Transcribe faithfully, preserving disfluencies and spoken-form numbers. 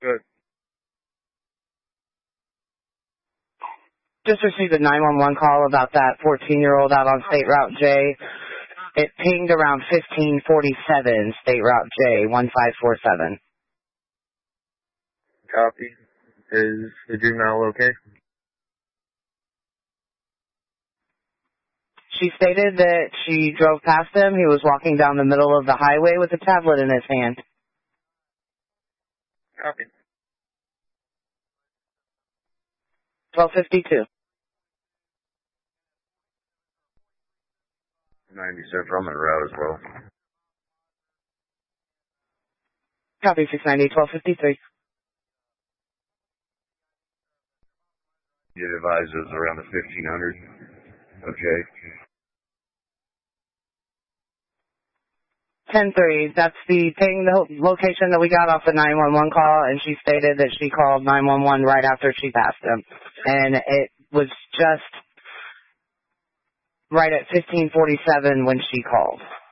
Good. Just received a nine one one call about that fourteen-year-old out on State Route J. It pinged around fifteen forty-seven, State Route J, one five four seven. Copy. Is the juvenile okay? She stated that she drove past him. He was walking down the middle of the highway with a tablet in his hand. Copy. twelve fifty-two. ninety Central, I'm en route as well. Copy six ninety, twelve fifty-three. You advised it was around the fifteen hundred. Okay. ten three, that's the ping, the location that we got off the nine one one call, and she stated that she called nine one one right after she passed him. And it was just right at fifteen forty-seven when she called.